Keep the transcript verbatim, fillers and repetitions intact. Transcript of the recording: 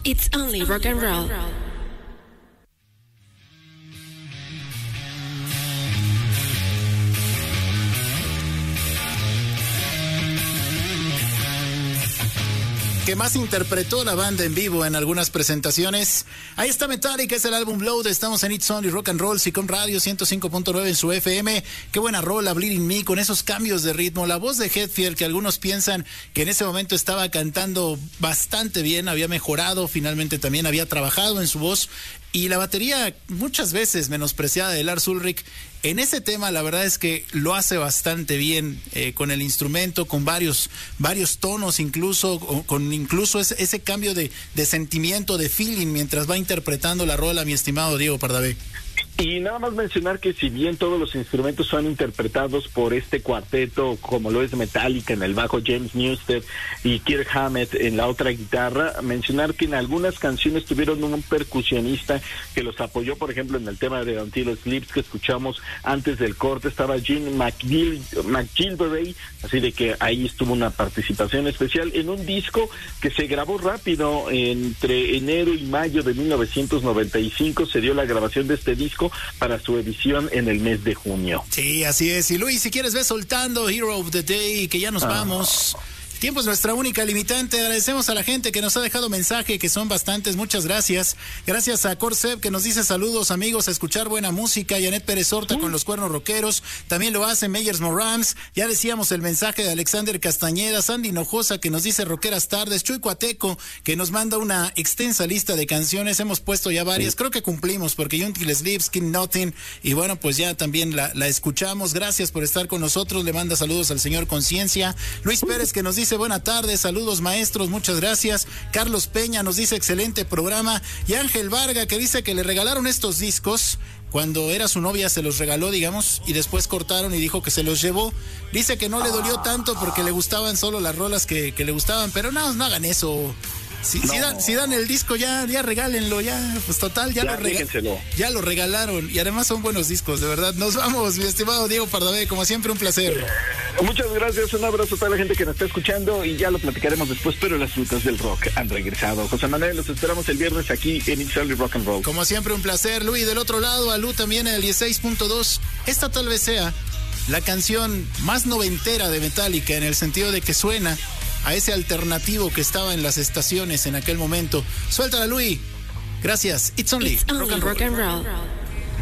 It's only rock and roll. Que más interpretó la banda en vivo en algunas presentaciones. Ahí está Metallica, es el álbum Load. Estamos en It's Only Rock and Roll, Sicom Radio ciento cinco punto nueve en su F M. Qué buena rola, Bleeding Me, con esos cambios de ritmo. La voz de Hetfield, que algunos piensan que en ese momento estaba cantando bastante bien, había mejorado, finalmente también había trabajado en su voz. Y la batería, muchas veces menospreciada de Lars Ulrich, en ese tema la verdad es que lo hace bastante bien, eh, con el instrumento, con varios varios tonos, incluso con incluso ese, ese cambio de, de sentimiento, de feeling, mientras va interpretando la rola, mi estimado Diego Pardavé. Y nada más mencionar que si bien todos los instrumentos son interpretados por este cuarteto, como lo es Metallica en el bajo, James Newsted y Kirk Hammett en la otra guitarra, mencionar que en algunas canciones tuvieron un percusionista que los apoyó, por ejemplo en el tema de Until It Sleeps que escuchamos antes del corte, estaba Gene McGill, McGilveray, así de que ahí estuvo una participación especial en un disco que se grabó rápido. Entre enero y mayo de mil novecientos noventa y cinco se dio la grabación de este disco para su edición en el mes de junio. Sí, así es. Y Luis, si quieres, ve soltando Hero of the Day, que ya nos ah. vamos. Tiempo es nuestra única limitante. Agradecemos a la gente que nos ha dejado mensaje, que son bastantes. Muchas gracias. Gracias a Corsev, que nos dice saludos, amigos, a escuchar buena música. Janet Pérez Horta, uh. con los cuernos rockeros. También lo hace Meyers Morams. Ya decíamos el mensaje de Alexander Castañeda. Sandy Hinojosa, que nos dice rockeras tardes. Chuy Cuateco, que nos manda una extensa lista de canciones. Hemos puesto ya varias. Creo que cumplimos, porque Until Sleeps, Skin Nothing. Y bueno, pues ya también la, la escuchamos. Gracias por estar con nosotros. Le manda saludos al señor Conciencia. Luis Pérez, que nos dice buena tarde, saludos maestros, muchas gracias. Carlos Peña nos dice excelente programa. Y Ángel Varga, que dice que le regalaron estos discos cuando era su novia, se los regaló, digamos, y después cortaron y dijo que se los llevó. Dice que no le dolió tanto porque le gustaban solo las rolas que, que le gustaban, pero no, no hagan eso. Si, no. si, dan, si dan el disco, ya, ya regálenlo, ya, pues total, ya, ya, lo rega- ya lo regalaron, y además son buenos discos, de verdad. Nos vamos, mi estimado Diego Pardavé, como siempre, un placer. Muchas gracias, un abrazo a toda la gente que nos está escuchando, y ya lo platicaremos después, pero las frutas del rock han regresado. José Manuel, los esperamos el viernes aquí en It's Only Rock and Roll. Como siempre, un placer, Luis. Del otro lado, a Lu también en el dieciséis punto dos. Esta tal vez sea la canción más noventera de Metallica, en el sentido de que suena a ese alternativo que estaba en las estaciones en aquel momento. Suéltala, Luis. Gracias. It's only, It's only rock and roll. Rock and roll.